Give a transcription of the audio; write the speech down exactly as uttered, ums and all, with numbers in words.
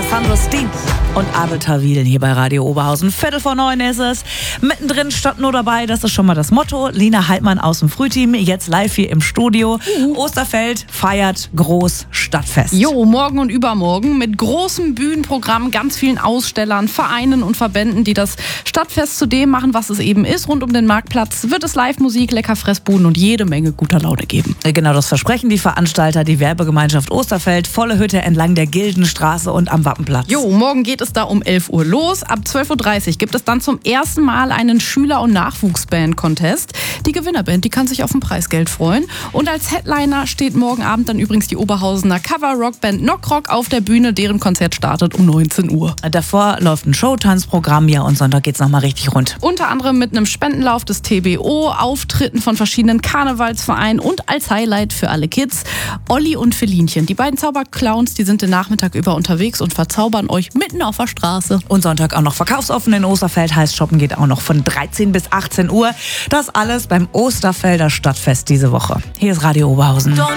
Sandro Steen und Abel Tawil hier bei Radio Oberhausen. Viertel vor neun ist es. Mittendrin stand nur dabei, das ist schon mal das Motto. Lina Heidmann aus dem Frühteam, jetzt live hier im Studio. Uh. Osterfeld feiert groß Stadtfest. Jo, morgen und übermorgen mit großem Bühnenprogramm, ganz vielen Ausstellern, Vereinen und Verbänden, die das Stadtfest zu dem machen, was es eben ist. Rund um den Marktplatz wird es Live-Musik, lecker Fressbuden und jede Menge guter Laune geben. Genau, das versprechen die Veranstalter, die Werbegemeinschaft Osterfeld, volle Hütte entlang der Gildenstraße und am Wappenplatz. Jo, morgen geht es da um elf Uhr los. Ab zwölf Uhr dreißig gibt es dann zum ersten Mal einen Schüler- und Nachwuchsband-Contest. Die Gewinnerband, die kann sich auf ein Preisgeld freuen. Und als Headliner steht morgen Abend dann übrigens die Oberhausener Cover-Rock-Band Knockrock auf der Bühne. Deren Konzert startet um neunzehn Uhr. Davor läuft ein Showtanzprogramm, ja, und Sonntag geht's nochmal richtig rund. Unter anderem mit einem Spendenlauf des T B O, Auftritten von verschiedenen Karnevalsvereinen und als Highlight für alle Kids Olli und Felinchen. Die beiden Zauberclowns, die sind den Nachmittag über unterwegs und verzaubern euch mitten auf der Straße. Und Sonntag auch noch verkaufsoffen in Osterfeld, heißt shoppen geht auch noch von dreizehn bis achtzehn Uhr. Das alles beim Osterfelder Stadtfest diese Woche. Hier ist Radio Oberhausen.